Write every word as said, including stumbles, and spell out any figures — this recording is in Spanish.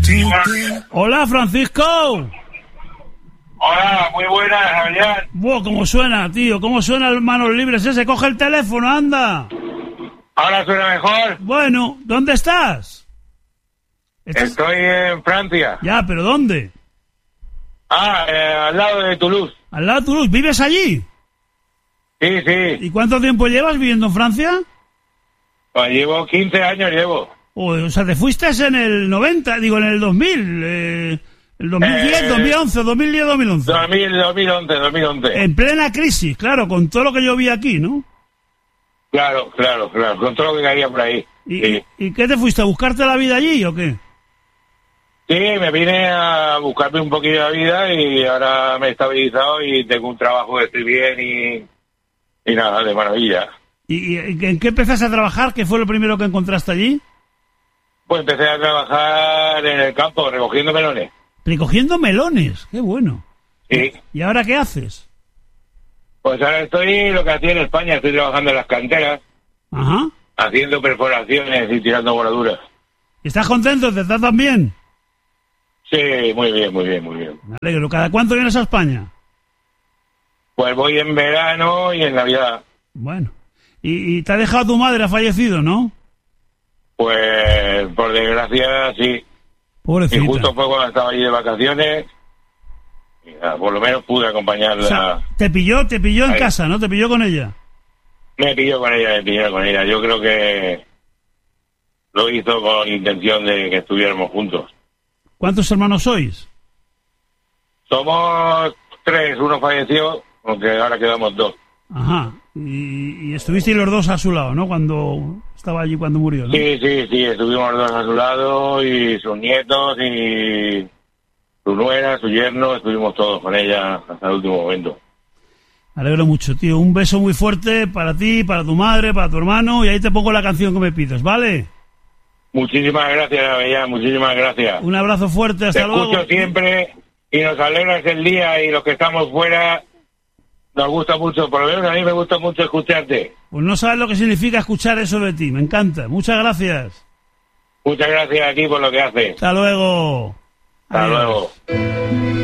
Hola, Francisco. Hola, muy buenas, Javier. Buah, cómo suena, tío, cómo suena el Manos Libres ese. Coge el teléfono, anda. ¿Ahora suena mejor? Bueno, ¿dónde estás? ¿Estás? Estoy en Francia. Ya, ¿pero dónde? Ah, eh, al lado de Toulouse. Al lado de Toulouse. ¿Vives allí? Sí, sí. ¿Y cuánto tiempo llevas viviendo en Francia? Pues llevo quince años, llevo. O, o sea, te fuiste en el noventa, digo, en el dos mil, eh, el dos mil diez, Eh, dos mil once, dos mil diez, dos mil once. dos mil, dos mil once, dos mil once. En plena crisis, claro, con todo lo que yo vi aquí, ¿no? Claro, claro, claro, con todo lo que caía por ahí. ¿Y, Sí. y, y qué te fuiste, a buscarte la vida allí o qué? Sí, me vine a buscarme un poquillo de vida y ahora me he estabilizado y tengo un trabajo que estoy bien y, y nada, de maravilla. ¿Y, y en qué empezaste a trabajar? ¿Qué fue lo primero que encontraste allí? Pues empecé a trabajar en el campo recogiendo melones. Recogiendo melones, qué bueno. Sí. ¿Y ahora qué haces? Pues ahora estoy lo que hacía en España, estoy trabajando en las canteras, Ajá. haciendo perforaciones y tirando voladuras. ¿Estás contento? ¿Te tratan bien? Sí, muy bien, muy bien, muy bien. Me alegro. ¿Cada cuánto vienes a España? Pues voy en verano y en Navidad. Bueno. ¿Y, y te ha dejado tu madre? Ha fallecido, ¿no? Pues por desgracia sí. Pobrecita. Y justo fue cuando estaba allí de vacaciones. Y, ah, por lo menos pude acompañarla. O sea, te pilló, te pilló en Ahí. casa, ¿no? Te pilló con ella. Me pilló con ella, me pilló con ella. Yo creo que lo hizo con intención de que estuviéramos juntos. ¿Cuántos hermanos sois? Somos tres, uno falleció, aunque ahora quedamos dos. Ajá. Y, y estuvisteis los dos a su lado, ¿no? Cuando estaba allí, cuando murió, ¿no? Sí, sí, sí, estuvimos los dos a su lado y sus nietos y su nuera, su yerno, estuvimos todos con ella hasta el último momento. Me alegro mucho, tío. Un beso muy fuerte para ti, para tu madre, para tu hermano, y ahí te pongo la canción que me pides, ¿vale? Muchísimas gracias, Avellán, muchísimas gracias. Un abrazo fuerte, hasta Te luego. escucho siempre y nos alegras el día y los que estamos fuera nos gusta mucho, por lo menos a mí me gusta mucho escucharte. Pues no sabes lo que significa escuchar eso de ti, me encanta. Muchas gracias. Muchas gracias a ti por lo que haces. Hasta luego. Hasta Adiós. luego.